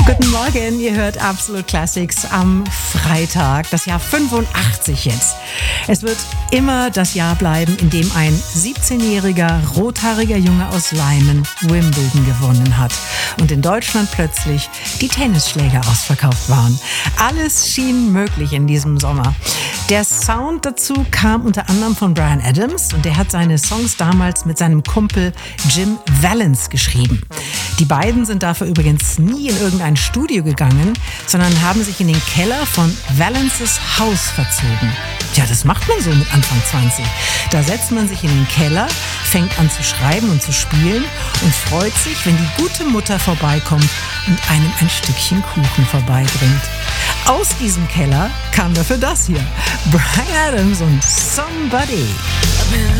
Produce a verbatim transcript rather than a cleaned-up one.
Guten Morgen, ihr hört Absolute Classics am Freitag, das Jahr fünfundachtzig jetzt. Es wird immer das Jahr bleiben, in dem ein siebzehnjähriger, rothaariger Junge aus Leimen Wimbledon gewonnen hat und in Deutschland plötzlich die Tennisschläger ausverkauft waren. Alles schien möglich in diesem Sommer. Der Sound dazu kam unter anderem von Bryan Adams und der hat seine Songs damals mit seinem Kumpel Jim Vallance geschrieben. Die beiden sind dafür übrigens nie in irgendein Studio gegangen, sondern haben sich in den Keller von Valances Haus verzogen. Ja, das macht man so mit Anfang zwanzig. Da setzt man sich in den Keller, fängt an zu schreiben und zu spielen und freut sich, wenn die gute Mutter vorbeikommt und einem ein Stückchen Kuchen vorbeibringt. Aus diesem Keller kam dafür das hier. Bryan Adams und Somebody.